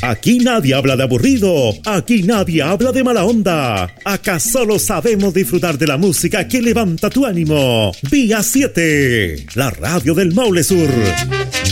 Aquí nadie habla de aburrido, aquí nadie habla de mala onda. Acá solo sabemos disfrutar de la música que levanta tu ánimo. Vía 7, la radio del Maule Sur.